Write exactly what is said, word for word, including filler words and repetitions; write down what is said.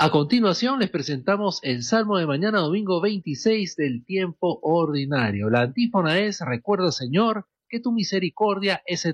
A continuación les presentamos el Salmo de mañana domingo veintiséis del tiempo ordinario. La antífona es: recuerda, Señor, que tu misericordia es eterna.